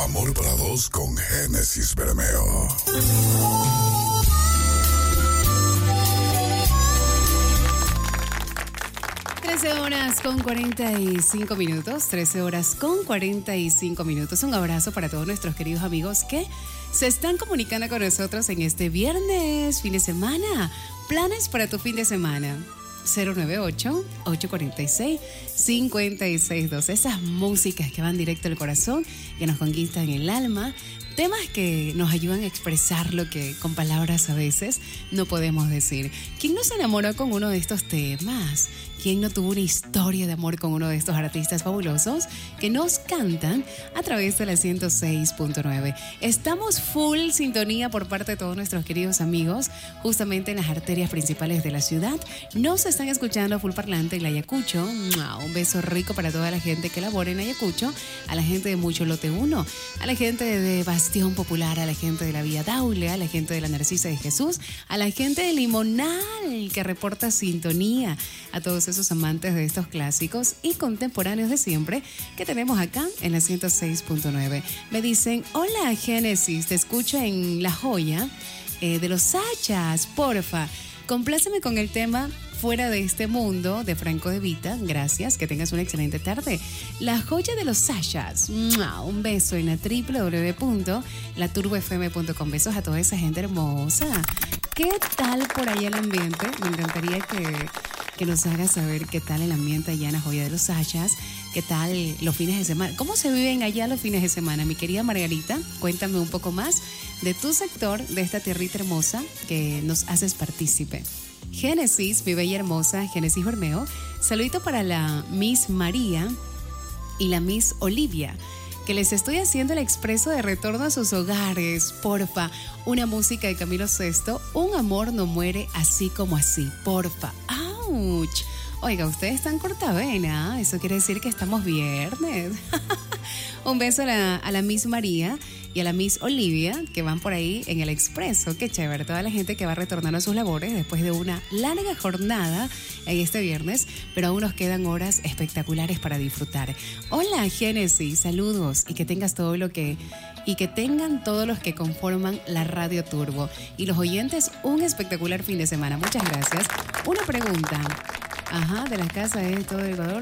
Amor para dos con Génesis Bermeo. 13 horas con 45 minutos. Un abrazo para todos nuestros queridos amigos que se están comunicando con nosotros en este viernes, fin de semana. Planes para tu fin de semana. 098-846-5612. Esas músicas que van directo al corazón, que nos conquistan el alma. Temas que nos ayudan a expresar lo que con palabras a veces no podemos decir. ¿Quién no se enamoró con uno de estos temas? ¿Quién no tuvo una historia de amor con uno de estos artistas fabulosos que nos cantan a través de la 106.9? Estamos full sintonía por parte de todos nuestros queridos amigos, justamente en las arterias principales de la ciudad. Nos están escuchando full parlante en la Ayacucho. Un beso rico para toda la gente que labora en Ayacucho, a la gente de Mucho Lote 1, a la gente de Bastión Popular, a la gente de la Vía Daule, a la gente de la Narcisa de Jesús, a la gente de Limonal que reporta sintonía, a todos esos amantes de estos clásicos y contemporáneos de siempre que tenemos acá en la 106.9. Me dicen, hola Génesis, te escucho en La Joya de los Sachas, porfa, compláceme con el tema Fuera de este mundo de Franco De Vita. Gracias, que tengas una excelente tarde. La Joya de los Sachas. Un beso en la www.laturbofm.com. Besos a toda esa gente hermosa. ¿Qué tal por ahí el ambiente? Me encantaría que nos haga saber qué tal el ambiente allá en La Joya de los Sachas, qué tal los fines de semana, cómo se viven allá los fines de semana. Mi querida Margarita, cuéntame un poco más de tu sector, de esta tierrita hermosa que nos haces partícipe. Génesis, mi bella hermosa, Génesis Bermeo, saludito para la Miss María y la Miss Olivia, que les estoy haciendo el expreso de retorno a sus hogares. Porfa, una música de Camilo Sesto, Un amor no muere así como así, porfa. ¡Auch! Oiga, ustedes están cortavena, eso quiere decir que estamos viernes. Un beso a la Miss María y a la Miss Olivia, que van por ahí en el expreso. Qué chévere, toda la gente que va retornando a sus labores después de una larga jornada en este viernes, pero aún nos quedan horas espectaculares para disfrutar. Hola Génesis, saludos y que tengas todo lo que... y que tengan todos los que conforman la Radio Turbo. Y los oyentes, un espectacular fin de semana. Muchas gracias. Una pregunta. De la casa de todo Ecuador.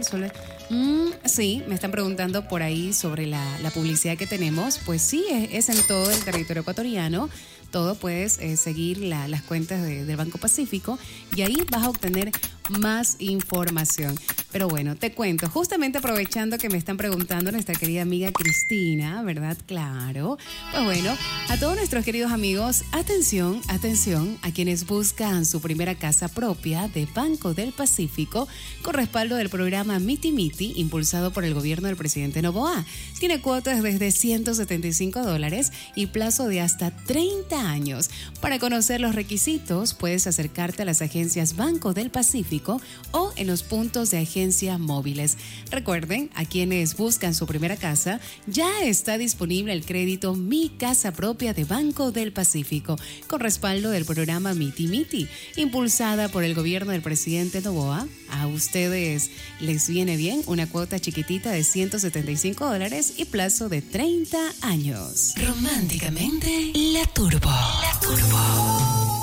Sí, me están preguntando por ahí sobre la publicidad que tenemos. Pues sí, es en todo el territorio ecuatoriano. Todo puedes seguir las cuentas del Banco Pacífico y ahí vas a obtener más información. Pero bueno, te cuento, justamente aprovechando que me están preguntando nuestra querida amiga Cristina, ¿verdad? Claro. Pues bueno, a todos nuestros queridos amigos, atención, atención, a quienes buscan su primera casa propia de Banco del Pacífico con respaldo del programa Miti Miti, impulsado por el gobierno del presidente Noboa. Tiene cuotas desde $175 y plazo de hasta 30 años. Para conocer los requisitos, puedes acercarte a las agencias Banco del Pacífico o en los puntos de agencia móviles. Recuerden, a quienes buscan su primera casa, ya está disponible el crédito Mi Casa Propia de Banco del Pacífico, con respaldo del programa Miti Miti, impulsada por el gobierno del presidente Noboa. A ustedes les viene bien una cuota chiquitita de $175 y plazo de 30 años. Románticamente, La Turbo. La Turbo.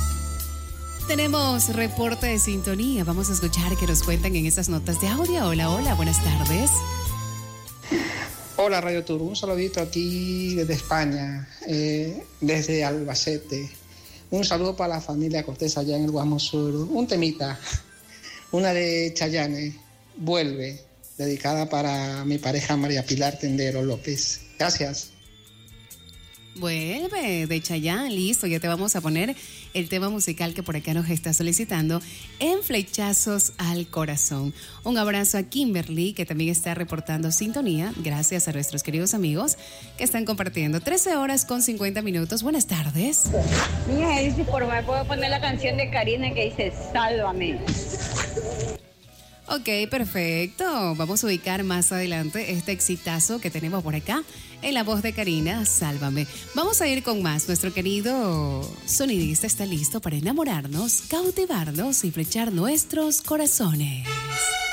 Tenemos reporte de sintonía. Vamos a escuchar que nos cuentan en esas notas de audio. Hola, hola, buenas tardes. Hola Radio Turbo, un saludito aquí desde España, desde Albacete. Un saludo para la familia Cortés allá en el Guasmo Sur. Un temita, una de Chayanne, Vuelve, dedicada para mi pareja María Pilar Tendero López. Gracias. Vuelve de Chayanne, listo, ya te vamos a poner el tema musical que por acá nos está solicitando en Flechazos al Corazón. Un abrazo a Kimberly, que también está reportando sintonía, gracias a nuestros queridos amigos que están compartiendo. 13 horas con 50 minutos, buenas tardes. Mira, dice, por favor, puedo poner la canción de Karina que dice Sálvame. Ok, perfecto. Vamos a ubicar más adelante este exitazo que tenemos por acá en la voz de Karina, Sálvame. Vamos a ir con más. Nuestro querido sonidista está listo para enamorarnos, cautivarnos y flechar nuestros corazones.